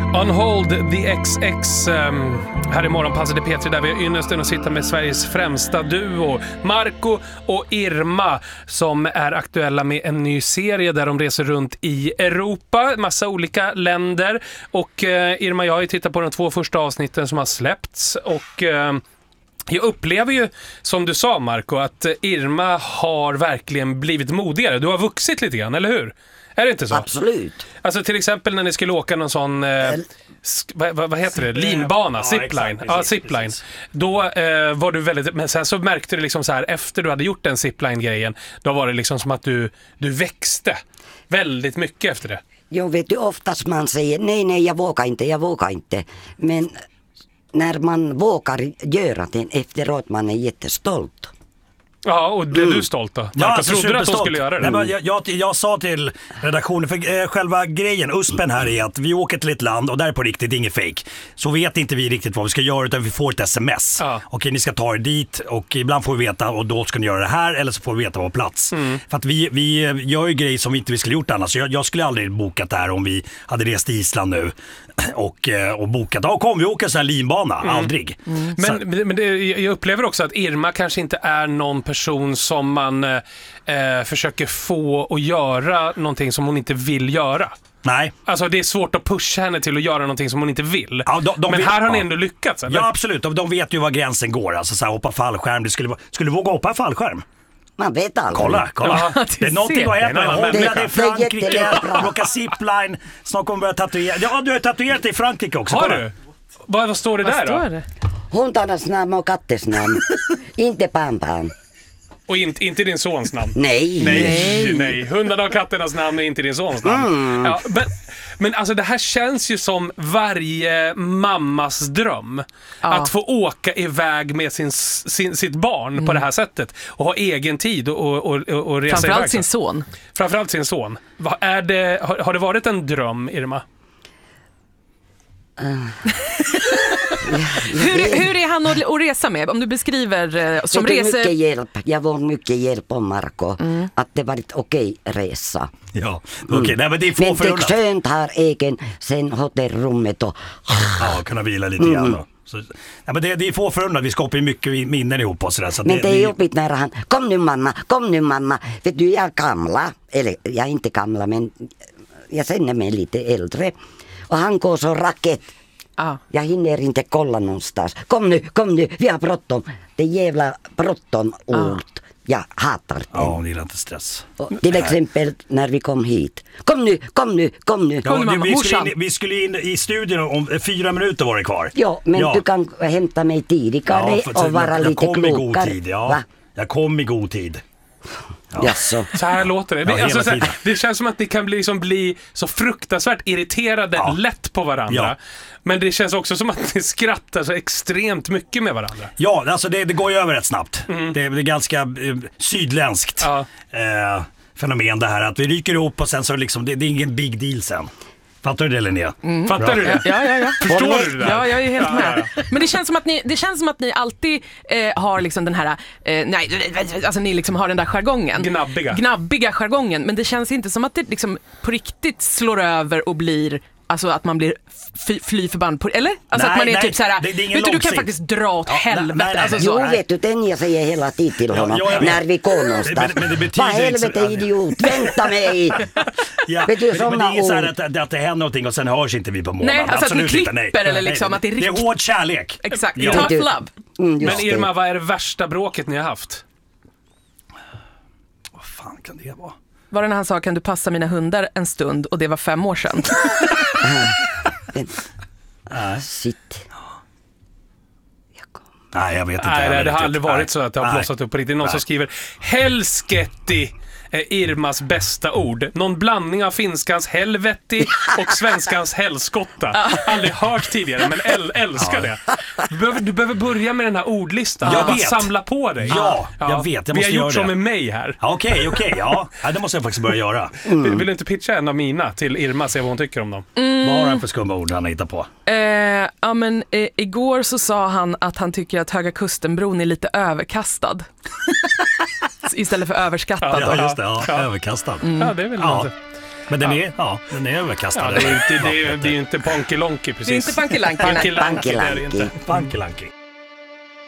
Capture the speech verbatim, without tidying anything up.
On Hold, The X X. Um, här i Morgonpasset i P tre där vi har ynnesten att sitta med Sveriges främsta duo, Marco och Irma, som är aktuella med en ny serie där de reser runt i Europa, massa olika länder. Och uh, Irma, jag har ju tittat på de två första avsnitten som har släppts och... Uh, Jag upplever ju, som du sa Marco, att Irma har verkligen blivit modigare. Du har vuxit lite grann, eller hur? Är det inte så? Absolut. Alltså till exempel när ni skulle åka någon sån, eh, sk- vad, vad, vad heter det? Linbana, ja, zipline. exakt, Ja, precis, zipline. precis. Då eh, var du väldigt, men sen så märkte du liksom så här, efter du hade gjort den zipline-grejen, då var det liksom som att du, du växte väldigt mycket efter det. Jag vet du, oftast man säger nej, nej, jag vågar inte, jag vågar inte. Men när man vågar göra det efteråt, man är jättestolt. Ja, och blev mm. du stolt då? Ja, alltså, trodde du att de skulle göra det? Nej, men jag, jag, jag sa till redaktionen, för eh, själva grejen, uspen här är att vi åker till ett land och där är på riktigt, det är inget fake. Så vet inte vi riktigt vad vi ska göra utan vi får ett sms. Ja. Okej, ni ska ta er dit och ibland får vi veta och då ska ni göra det här eller så får vi veta på plats. Mm. För att vi, vi gör ju grejer som vi inte skulle gjort annars. Jag, jag skulle aldrig bokat det här om vi hade rest till Island nu och, och bokat. Ja, kom vi åker så här linbana, mm. aldrig. Mm. Men, men det, jag upplever också att Irma kanske inte är någon person som man eh, försöker få att göra någonting som hon inte vill göra. Nej. Alltså det är svårt att pusha henne till att göra någonting som hon inte vill. Ja, de, de men vet, här har ni ja. ändå lyckats, eller? Ja, absolut. De, de vet ju var gränsen går. Alltså så här, hoppa fallskärm. Det skulle, skulle du våga hoppa fallskärm? Man vet aldrig. Kolla, kolla. Ja, det är någonting att äta. Jag hånglade i Frankrike, jag råkade zipline. Snart kommer börja tatuera. Ja, du har tatuerat i Frankrike också. Har du? Vad, vad står det vad där står då? Det? Hundarnas namn och katters namn. Inte Pam-Pam. Och inte, inte din sons namn? Nej. Nej, nej. nej. Hundarna och katternas namn är inte din sons namn. Mm. Ja, men, men alltså det här känns ju som varje mammas dröm. Ja. Att få åka iväg med sin, sin, sitt barn mm. på det här sättet. Och ha egen tid och, och, och, och resa Framförallt iväg. sin son. Framförallt sin son. Är det, har, har det varit en dröm, Irma? Uh. hur, hur är han att, att resa med? Om du beskriver uh, som reser... reser... Mycket hjälp. Jag får mycket hjälp om Marco. Mm. Att det var ett okej resa. Ja, okej. Okay. Mm. Men det är få men det är skönt här egen sen hotellrummet och... Ja, kunna vila lite mm. grann då. Så, ja, men det, det är få förunnat. Vi skapar ju mycket minnen ihop och sådär. Så men det, det är vi... jobbigt när han... Kom nu mamma, kom nu mamma. Vet du, jag är gamla. Eller jag är inte gamla, men jag känner mig lite äldre. Och han går så raket. Ah. Jag hinner inte kolla någonstans. Kom nu, kom nu, vi har bråttom. Det är jävla bråttom ord. Ah. Jag hatar det. Ja, hon gillar inte stress. Och till exempel när vi kom hit. Kom nu, kom nu, kom nu. Ja, du, vi, skulle in, vi skulle in i studion om fyra minuter var det kvar. Ja, men ja. Du kan hämta mig tidigare ja, och vara jag, lite jag kom klokare. I god tid, ja. Va? Jag kom i god tid. Ja. Jaså. Så här låter det. Det, ja, alltså, så här, det känns som att ni kan bli, liksom, bli så fruktansvärt irriterade ja. lätt på varandra. Ja. Men det känns också som att ni skrattar så extremt mycket med varandra. Ja, alltså det, det går ju över rätt snabbt. Mm. Det, det är ganska eh, sydländskt ja. eh, fenomen det här. Att vi ryker ihop och sen så liksom, det, det är ingen big deal sen. Fattar du det, Linnea? Mm. Fattar Bra. du det? Ja, ja, ja. Förstår du det där? Ja, jag är helt ja, med. Ja, ja. Men det känns som att ni, det känns som att ni alltid eh, har liksom den här, eh, nej, alltså ni liksom har den där jargongen. Gnabbiga. Gnabbiga jargongen. Men det känns inte som att det liksom på riktigt slår över och blir, alltså att man blir fly, fly förband på, eller? Alltså nej, att man är nej, typ såhär, det, det vet du, du kan faktiskt dra åt ja, helvete. Nej, nej, nej. Alltså, jo, vet du, den jag säger hela tiden till honom ja, ja, när vi går någonstans. Men, men vad helvete så, idiot, vänta mig! Ja, vet du, men, men det är inget så här att, att, att det händer någonting och sen hörs inte vi på månaden. Nej, alltså absolut att vi klipper inte, nej. eller liksom, nej, att det är riktigt. Det är hård kärlek. Exakt, ja. tough love. Mm, men Irma, det. Vad är det värsta bråket ni har haft? Vad fan kan det vara? Var det när han sa, kan du passa mina hundar en stund? Och det var fem år sedan. uh, Sitt. Nej, jag vet inte. Nej, jag det har aldrig varit nej. så att det har blossat upp på riktigt. Någon nej. som skriver Helsketti är Irmas bästa ord. Någon blandning av finskans helvetti och svenskans helskotta. Aldrig hört tidigare, men äl- älskar det. Du behöver, du behöver börja med den här ordlistan. Jag bara vet. Samla på dig. Ja, ja. jag vet. Jag Vi har gjort så det. med mig här. Okej, okay, okej. Okay, ja. ja, det måste jag faktiskt börja göra. Mm. Vill, vill du inte pitcha en av mina till Irma, se vad hon tycker om dem? Mm. Vad har han för skumma ord han hittar på? Eh, ja, men eh, igår så sa han att han tycker att Höga Kustenbron är lite överkastad. Istället för överskattad. Ja, just det. Ja. Ja. Överkastad. Mm. Ja, det är väl ja. Men den, ja. Är, ja, den är överkastad. Ja, det är ju inte, det är, det är inte Ponky Lonky precis. Det är inte Punky Lanky. Punky Lanky. Punky Lanky.